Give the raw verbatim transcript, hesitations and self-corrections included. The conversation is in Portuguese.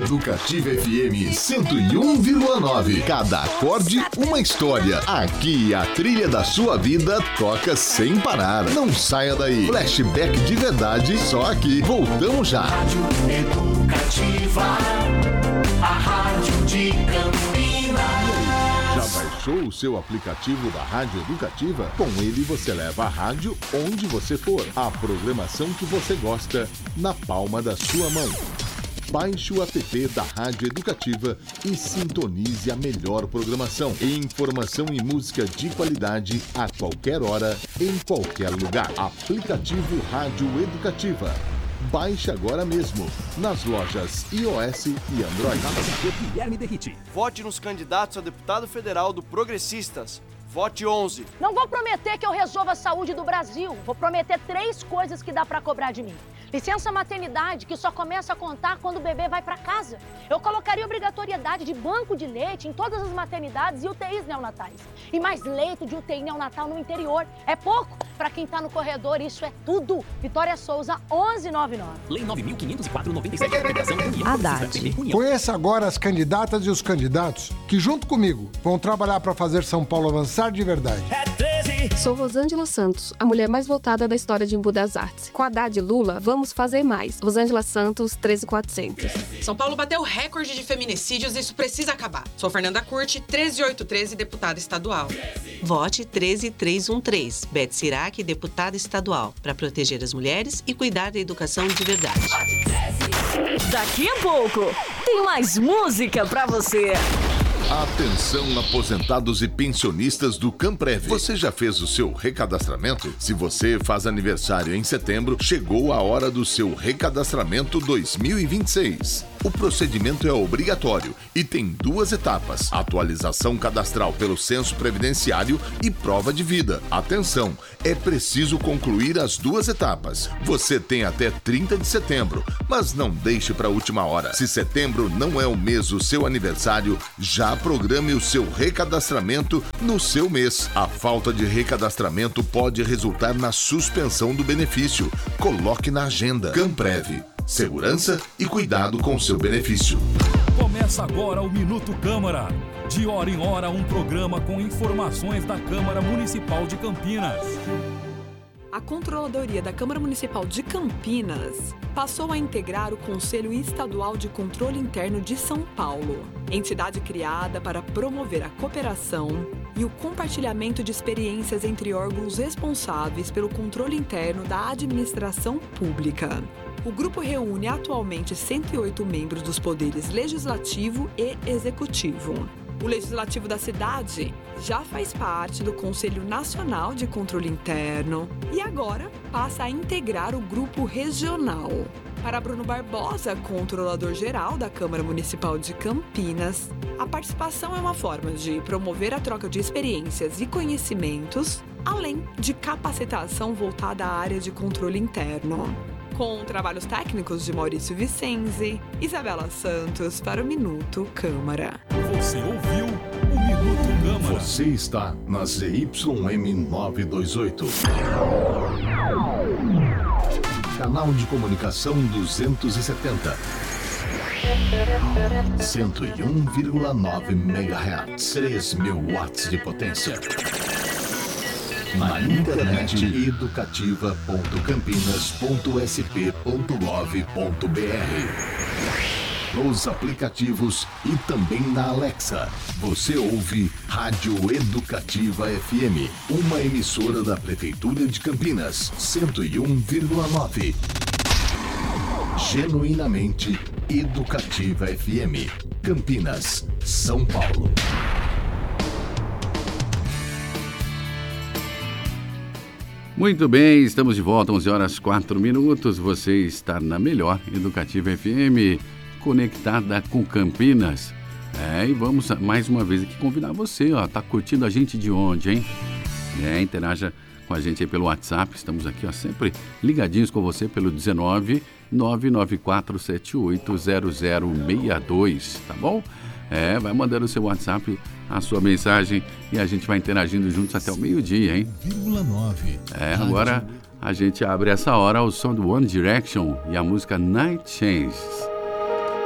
Educativa F M cento e um vírgula nove. Cada acorde, uma história. Aqui a trilha da sua vida toca sem parar. Não saia daí. Flashback de verdade, só aqui. Voltamos já. Rádio Educativa, a rádio de Campinas. Já baixou o seu aplicativo da Rádio Educativa? Com ele você leva a rádio onde você for. A programação que você gosta na palma da sua mão. Baixe o app da Rádio Educativa e sintonize a melhor programação. Informação e música de qualidade a qualquer hora, em qualquer lugar. Aplicativo Rádio Educativa. Baixe agora mesmo, nas lojas iOS e Android. Guilherme Derrite. Vote nos candidatos a deputado federal do Progressistas. Vote onze. Não vou prometer que eu resolva a saúde do Brasil. Vou prometer três coisas que dá pra cobrar de mim. Licença maternidade, que só começa a contar quando o bebê vai pra casa. Eu colocaria obrigatoriedade de banco de leite em todas as maternidades e U T Is neonatais. E mais leito de U T I neonatal no interior. É pouco? Pra quem tá no corredor, isso é tudo. Vitória Souza, onze noventa e nove. Lei nove mil quinhentos e quatro, noventa e sete. Federação União Haddad. Conheça agora as candidatas e os candidatos que, junto comigo, vão trabalhar para fazer São Paulo avançar de verdade. É treze. Sou Rosângela Santos, a mulher mais votada da história de Embu das Artes. Com Haddad e Lula, vamos fazer mais. Rosângela Santos, treze mil e quatrocentos. São Paulo bateu recorde de feminicídios e isso precisa acabar. Sou Fernanda Curti, treze mil oitocentos e treze, deputada estadual. Vote treze mil trezentos e treze, Beth Sirac, deputada estadual, para proteger as mulheres e cuidar da educação de verdade. Daqui a pouco, tem mais música pra você. Atenção, aposentados e pensionistas do Camprev. Você já fez o seu recadastramento? Se você faz aniversário em setembro, chegou a hora do seu recadastramento dois mil e vinte e seis. O procedimento é obrigatório e tem duas etapas: atualização cadastral pelo censo previdenciário e prova de vida. Atenção, é preciso concluir as duas etapas. Você tem até trinta de setembro, mas não deixe para a última hora. Se setembro não é o mês do seu aniversário, já programe o seu recadastramento no seu mês. A falta de recadastramento pode resultar na suspensão do benefício. Coloque na agenda. Camprev. Segurança e cuidado com seu benefício. Começa agora o Minuto Câmara. De hora em hora, um programa com informações da Câmara Municipal de Campinas. A Controladoria da Câmara Municipal de Campinas passou a integrar o Conselho Estadual de Controle Interno de São Paulo, entidade criada para promover a cooperação e o compartilhamento de experiências entre órgãos responsáveis pelo controle interno da administração pública. O grupo reúne atualmente cento e oito membros dos poderes legislativo e executivo. O Legislativo da cidade já faz parte do Conselho Nacional de Controle Interno e agora passa a integrar o grupo regional. Para Bruno Barbosa, controlador-geral da Câmara Municipal de Campinas, a participação é uma forma de promover a troca de experiências e conhecimentos, além de capacitação voltada à área de controle interno. Com trabalhos técnicos de Maurício Vicenzi, Isabela Santos para o Minuto Câmara. Você ouviu o Minuto Câmara. Você está na Z Y M novecentos e vinte e oito. Canal de comunicação duzentos e setenta. cento e um vírgula nove megahertz. três mil watts de potência. Na internet, educativa ponto campinas ponto s p ponto gov ponto b r. Nos aplicativos e também na Alexa. Você ouve Rádio Educativa F M, uma emissora da Prefeitura de Campinas, cento e um vírgula nove. Genuinamente Educativa F M, Campinas, São Paulo. Muito bem, estamos de volta, onze horas e quatro minutos. Você está na melhor Educativa F M, conectada com Campinas. É, e vamos mais uma vez aqui convidar você, ó, tá curtindo a gente de onde, hein? É, interaja com a gente aí pelo WhatsApp, estamos aqui, ó, sempre ligadinhos com você pelo dezenove, nove nove quatro sete oito, zero zero seis dois, tá bom? É, vai mandando o seu WhatsApp, a sua mensagem e a gente vai interagindo juntos até o meio-dia, hein? É, agora a gente abre essa hora ao som do One Direction e a música Night Changes.